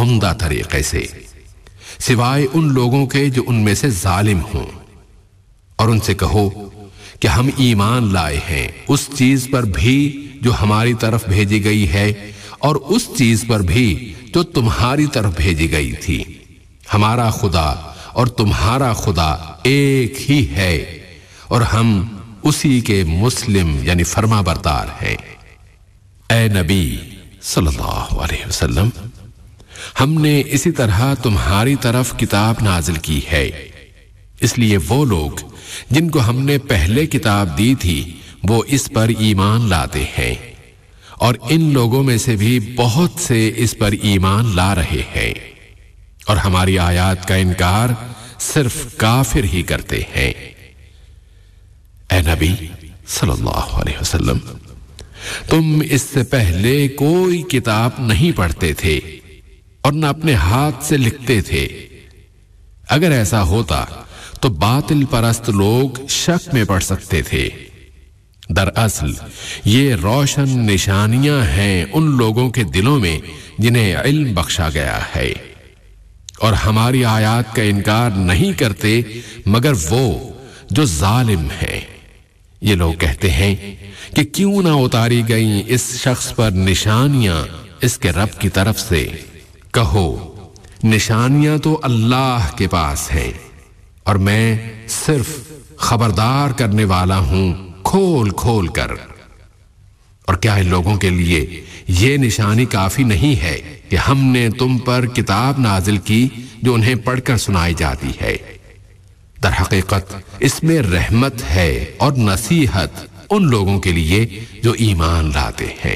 عمدہ طریقے سے، سوائے ان لوگوں کے جو ان میں سے ظالم ہوں، اور ان سے کہو کہ ہم ایمان لائے ہیں اس چیز پر بھی جو ہماری طرف بھیجی گئی ہے اور اس چیز پر بھی جو تمہاری طرف بھیجی گئی تھی، ہمارا خدا اور تمہارا خدا ایک ہی ہے اور ہم اسی کے مسلم یعنی فرما بردار ہیں۔ اے نبی صلی اللہ علیہ وسلم، ہم نے اسی طرح تمہاری طرف کتاب نازل کی ہے، اس لیے وہ لوگ جن کو ہم نے پہلے کتاب دی تھی وہ اس پر ایمان لاتے ہیں، اور ان لوگوں میں سے بھی بہت سے اس پر ایمان لا رہے ہیں، اور ہماری آیات کا انکار صرف کافر ہی کرتے ہیں۔ اے نبی صلی اللہ علیہ وسلم، تم اس سے پہلے کوئی کتاب نہیں پڑھتے تھے اور نہ اپنے ہاتھ سے لکھتے تھے۔ اگر ایسا ہوتا تو باطل پرست لوگ شک میں پڑ سکتے تھے۔ دراصل یہ روشن نشانیاں ہیں ان لوگوں کے دلوں میں جنہیں علم بخشا گیا ہے، اور ہماری آیات کا انکار نہیں کرتے مگر وہ جو ظالم ہیں۔ یہ لوگ کہتے ہیں کہ کیوں نہ اتاری گئیں اس شخص پر نشانیاں اس کے رب کی طرف سے۔ کہو نشانیاں تو اللہ کے پاس ہیں، اور میں صرف خبردار کرنے والا ہوں کھول کھول کر۔ اور کیا ان لوگوں کے لیے یہ نشانی کافی نہیں ہے کہ ہم نے تم پر کتاب نازل کی جو انہیں پڑھ کر سنائی جاتی ہے؟ در حقیقت اس میں رحمت ہے اور نصیحت ان لوگوں کے لیے جو ایمان لاتے ہیں۔